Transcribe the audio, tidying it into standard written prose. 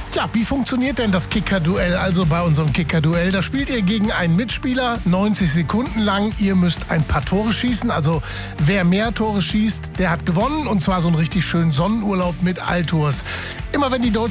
Tja, wie funktioniert denn das Kicker-Duell? Also bei unserem Kicker-Duell, da spielt ihr gegen einen Mitspieler 90 Sekunden lang. Ihr müsst ein paar Tore schießen. Also wer mehr Tore schießt, der hat gewonnen. Und zwar so einen richtig schönen Sonnenurlaub mit Altours. Immer wenn die